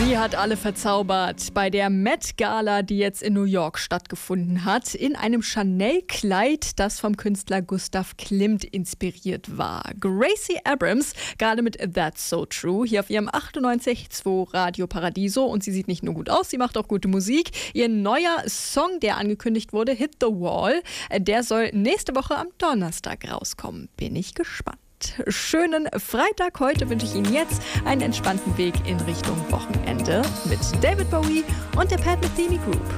Die hat alle verzaubert bei der Met Gala, die jetzt in New York stattgefunden hat, in einem Chanel-Kleid, das vom Künstler Gustav Klimt inspiriert war. Gracie Abrams, gerade mit That's So True, hier auf ihrem 98.2 Radio Paradiso, und sie sieht nicht nur gut aus, sie macht auch gute Musik. Ihr neuer Song, der angekündigt wurde, Hit the Wall, der soll nächste Woche am Donnerstag rauskommen. Bin ich gespannt. Schönen Freitag. Heute wünsche ich Ihnen jetzt einen entspannten Weg in Richtung Wochenende mit David Bowie und der Pat Metheny Group.